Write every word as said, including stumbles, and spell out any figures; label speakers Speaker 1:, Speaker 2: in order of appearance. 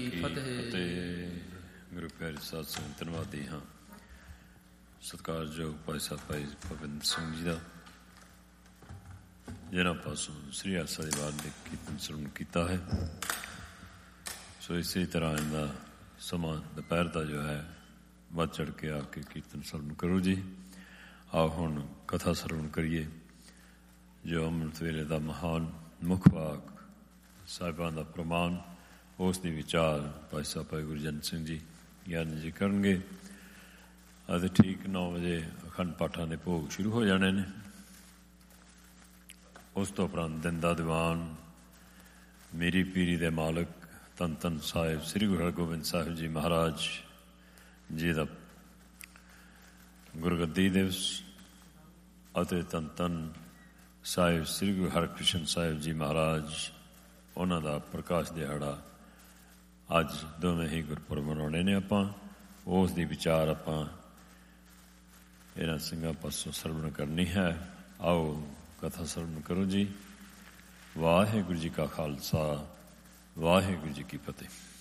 Speaker 1: ਕੀ ਫਤਿਹ।
Speaker 2: ਗੁਰੂ ਪਿਆਰੇ ਸਾਧ ਸੰਗਤ ਧੰਨਵਾਦੀ ਹਾਂ। ਸਤਿਕਾਰਯੋਗ ਭਾਈ ਸਾਹਿਬ ਭਾਈ ਭਗਵੰਤ ਸਿੰਘ ਜੀ ਦਾ, ਜਿਹਨਾਂ ਪਾਸੋਂ ਸ੍ਰੀ ਆਸਾ ਦੀ ਵਾਰ ਦੇ ਕੀਰਤਨ ਸਰਵਣ ਕੀਤਾ ਹੈ। ਸੋ ਇਸੇ ਤਰ੍ਹਾਂ ਇਹਦਾ ਸਮਾਂ ਦੁਪਹਿਰ ਦਾ ਜੋ ਹੈ ਵੱਧ ਚੜ੍ਹ ਕੇ ਆ ਕੇ ਕੀਰਤਨ ਸਰਵਣ ਕਰੋ ਜੀ। ਆਓ ਹੁਣ ਕਥਾ ਸਰਵਣ ਕਰੀਏ, ਜੋ ਅੰਮ੍ਰਿਤ ਵੇਲੇ ਦਾ ਮਹਾਨ ਮੁੱਖ ਵਾਕ ਸਾਹਿਬਾਂ ਦਾ ਪ੍ਰਮਾਣ, ਉਸ ਦੀ ਵਿਚਾਰ ਭਾਈ ਸਾਹਿਬ ਭਾਈ ਗੁਰਜਨ ਸਿੰਘ ਜੀ ਗਿਆਨ ਜੀ ਕਰਨਗੇ। ਅਤੇ ਠੀਕ ਨੌ ਵਜੇ ਅਖੰਡ ਪਾਠਾਂ ਦੇ ਭੋਗ ਸ਼ੁਰੂ ਹੋ ਜਾਣੇ ਨੇ। ਉਸ ਤੋਂ ਉਪਰੰਤ ਦਿਨ ਦਾ ਦੀਵਾਨ ਮੇਰੀ ਪੀਰੀ ਦੇ ਮਾਲਕ ਧੰਨ ਧੰਨ ਸਾਹਿਬ ਸ੍ਰੀ ਗੁਰੂ ਹਰਗੋਬਿੰਦ ਸਾਹਿਬ ਜੀ ਮਹਾਰਾਜ ਜੀ ਦਾ ਗੁਰਗੱਦੀ ਦਿਵਸ ਅਤੇ ਧੰਨ ਧੰਨ ਸਾਹਿਬ ਸ੍ਰੀ ਗੁਰੂ ਹਰਕ੍ਰਿਸ਼ਨ ਸਾਹਿਬ ਜੀ ਮਹਾਰਾਜ, ਉਹਨਾਂ ਦਾ ਪ੍ਰਕਾਸ਼ ਦਿਹਾੜਾ ਅੱਜ ਦੋਵੇਂ ਹੀ ਗੁਰਪੁਰਬ ਮਨਾਉਣੇ ਨੇ। ਆਪਾਂ ਉਸ ਦੀ ਵਿਚਾਰ ਆਪਾਂ ਇਹਨਾਂ ਸਿੰਘਾਂ ਪਾਸੋਂ ਸਰਵਣ ਕਰਨੀ ਹੈ। ਆਓ ਕਥਾ ਸਰਵਣ ਕਰੋ ਜੀ। ਵਾਹਿਗੁਰੂ ਜੀ ਕਾ ਖਾਲਸਾ, ਵਾਹਿਗੁਰੂ ਜੀ ਕੀ ਫਤਿਹ।